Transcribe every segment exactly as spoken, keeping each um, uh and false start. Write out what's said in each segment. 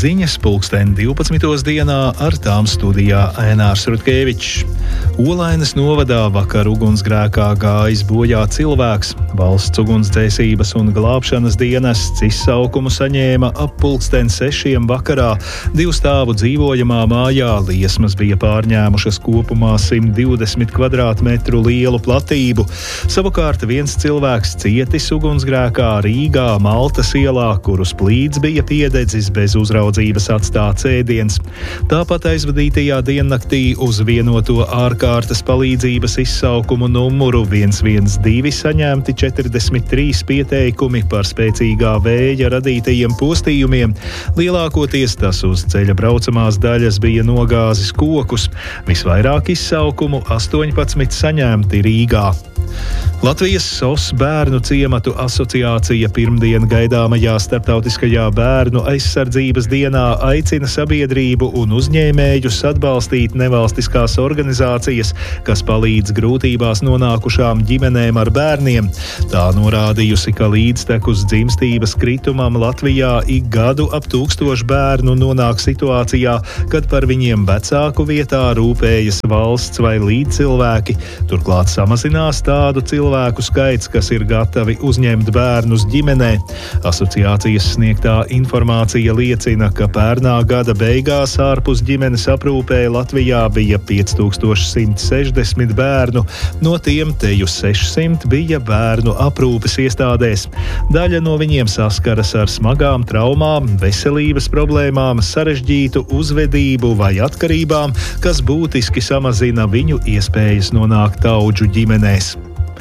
Ziņas pulksten divpadsmitos dienā, ar tām studijā Ainārs Rutkevičs. Olainas novadā vakar ugunsgrēkā gājis bojā cilvēks. Valsts ugunsdzēsības un glābšanas dienests izsaukumu saņēma ap pulksten sešiem vakarā. Divu stāvu dzīvojamā mājā liesmas bija pārņēmušas kopumā simt divdesmit kvadrātmetru lielu platību. Savukārt viens cilvēks cietis ugunsgrēkā Rīgā Maltas ielā, kur uz plīts bija piededzis bez uzraudzības atstāts ēdiens. Tāpat aizvadītajā diennaktī uz vienoto ārkārtas palīdzības izsaukumu numuru viens viens divi saņemti četrdesmit trīs pieteikumi par spēcīgā vēja radītajiem postījumiem. Lielākoties tas uz ceļa braucamās daļas bija nogāzis kokus. Visvairāk izsaukumu astoņpadsmit saņemti Rīgā. Latvijas S O S bērnu ciematu asociācija pirmdien gaidāmajā starptautiskajā bērnu aizsardzības dienā aicina sabiedrību un uzņēmējus atbalstīt nevalstiskās organizācijas, kas palīdz grūtībās nonākušām ģimenēm ar bērniem. Tā norādījusi, ka līdztekus dzimstības kritumam Latvijā ik gadu ap tūkstošu bērnu nonāk situācijā, kad par viņiem vecāku vietā rūpējas valsts vai līdzcilvēki. Turklāt samazinās tādu cilvēku skaits, kas ir gatavi uzņemt bērnus ģimenē. Asociācijas sniegtā informācija liecina, ka pērnā gada beigās ārpus ģimenes aprūpē Latvijā bija pieci tūkstoši simt sešdesmit bērnu, no tiem teju sešsimt bija bērnu aprūpes iestādēs. Daļa no viņiem saskaras ar smagām traumām, veselības problēmām, sarežģītu uzvedību vai atkarībām, kas būtiski samazina viņu iespējas nonākt audžu ģimenēs.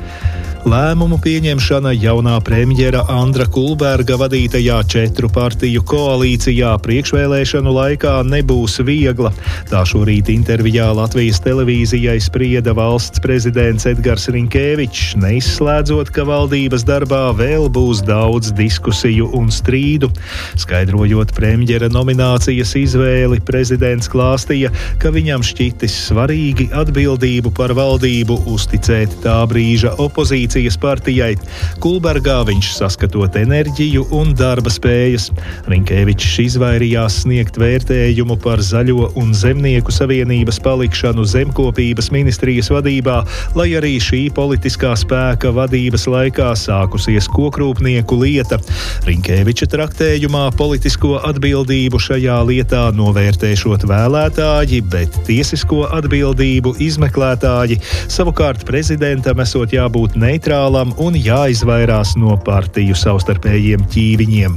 Lēmumu pieņemšana jaunā premjera Andra Kulberga vadītajā četru partiju koalīcijā priekšvēlēšanu laikā nebūs viegla. Tā šorīt intervijā Latvijas televīzijai sprieda valsts prezidents Edgars Rinkēvičs, neizslēdzot, ka valdības darbā vēl būs daudz diskusiju un strīdu. Skaidrojot premjera nominācijas izvēli, prezidents klāstīja, ka viņam šķitis svarīgi atbildību par valdību uzticēt tā brīža opozīcijai partijai. Kulbergā viņš saskatot enerģiju un darba spējas. Rinkēvičs izvairījās sniegt vērtējumu par Zaļo un Zemnieku savienības palikšanu zemkopības ministrijas vadībā, lai arī šī politiskā spēka vadības laikā sākusies kokrūpnieku lieta. Rinkēviča traktējumā politisko atbildību šajā lietā novērtēšot vēlētāji, bet tiesisko atbildību izmeklētāji. Savukārt prezidentam esot jābūt neitrālam un jāizvairās no partiju savstarpējiem ķīviņiem.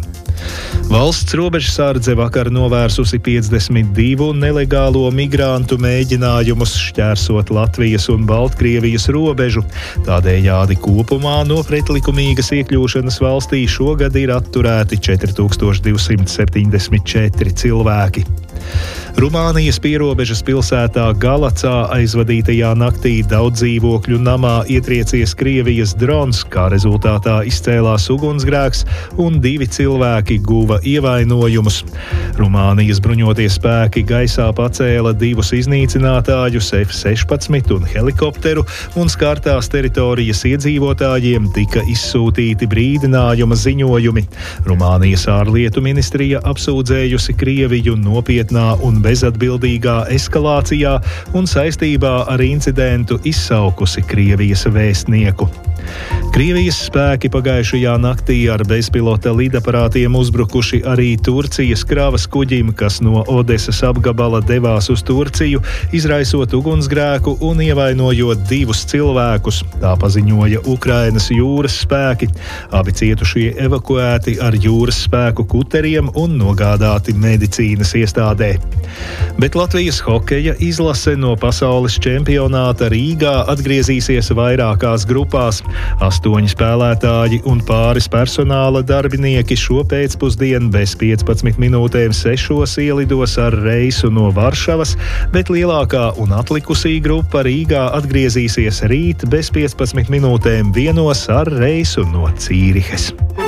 Valsts robežsardze vakar novērsusi piecdesmit divu nelegālo migrantu mēģinājumus šķērsot Latvijas un Baltkrievijas robežu. Tādējādi kopumā no pretlikumīgas iekļūšanas valstī šogad ir atturēti četri tūkstoši divsimt septiņdesmit četri cilvēki. Rumānijas pierobežas pilsētā Galacā aizvadītajā naktī daudz dzīvokļu namā ietriecies Krievijas drons, kā rezultātā izcēlās ugunsgrēks un divi cilvēki guva ievainojumus. Rumānijas bruņotie spēki gaisā pacēla divus iznīcinātājus F sešpadsmit un helikopteru, un skartās teritorijas iedzīvotājiem tika izsūtīti brīdinājuma ziņojumi. Rumānijas ārlietu ministrija apsūdzējusi Krieviju nopietnā un bezatbildīgā eskalācijā un saistībā ar incidentu izsaukusi Krievijas vēstnieku. Krievijas spēki pagājušajā naktī ar bezpilota lidaparātiem uzbrukuši arī Turcijas kravas kuģim, kas no Odesas apgabala devās uz Turciju, izraisot ugunsgrēku un ievainojot divus cilvēkus. Tā paziņoja Ukrainas jūras spēki. Abi cietušie evakuēti ar jūras spēku kuteriem un nogādāti medicīnas iestādē. Bet Latvijas hokeja izlase no pasaules čempionāta Rīgā atgriezīsies vairākās grupās. Astoņi spēlētāji un pāris personāla darbinieki šo pēcpusdienu bez piecpadsmit minūtēm sešos ielidos ar reisu no Varšavas, bet lielākā un atlikusī grupa Rīgā atgriezīsies rīt bez piecpadsmit minūtēm vienos ar reisu no Cīrihes.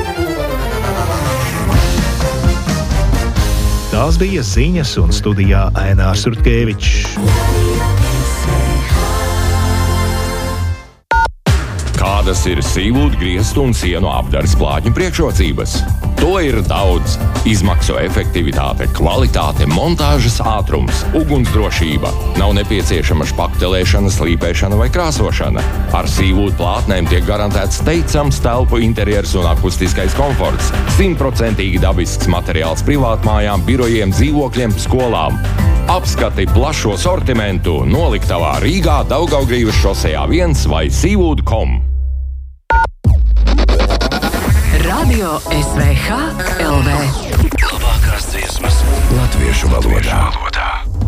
Tās bija ziņas, un studijā Ainārs Rutkevičs. Kādas ir Seawood griestu un sienu apdares plātņu priekšrocības? To ir daudz. Izmaksu efektivitāte, kvalitāte, montāžas ātrums, ugunsdrošība. Nav nepieciešama špaktelēšana, slīpēšana vai krāsošana. Ar Seawood plātnēm tiek garantēts teicams telpu interjers un akustiskais komforts. Simtprocentīgi dabisks materiāls privātmājām, birojiem, dzīvokļiem, skolām. Apskati plašo sortimentu noliktavā Rīgā, Daugavgrīvas šosejā viens vai seawood dot com. Radio S V H L V. Labākās dziesmas latviešu valodā.